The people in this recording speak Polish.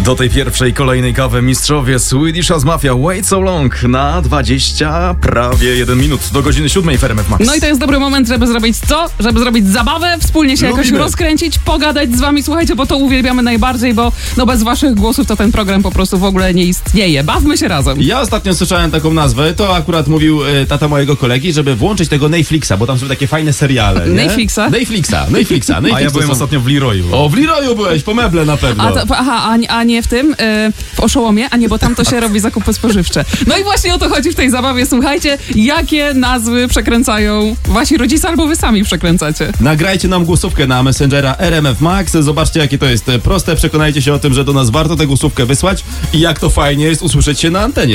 Do tej pierwszej kolejnej kawy mistrzowie Swedish House Mafia Wait So Long na 21 minut do godziny 7 w RMF Max. No i to jest dobry moment, żeby zrobić co? Żeby zrobić zabawę, wspólnie się jakoś rozkręcić, pogadać z wami. Słuchajcie, bo to uwielbiamy najbardziej, bo bez waszych głosów to ten program po prostu w ogóle nie istnieje. Bawmy się razem. Ja ostatnio słyszałem taką nazwę, to akurat mówił tata mojego kolegi, żeby włączyć tego Netflixa, bo tam są takie fajne seriale, nie? Netflixa. A ja byłem ostatnio w Leroyu. O, w Leroyu byłeś, po meble na pewno. A nie w tym, w Oszołomie, a nie, bo tam to się robi zakupy spożywcze. No i właśnie o to chodzi w tej zabawie. Słuchajcie, jakie nazwy przekręcają wasi rodzice albo wy sami przekręcacie. Nagrajcie nam głosówkę na Messengera RMF Max, zobaczcie jakie to jest proste, przekonajcie się o tym, że do nas warto tę głosówkę wysłać i jak to fajnie jest usłyszeć się na antenie.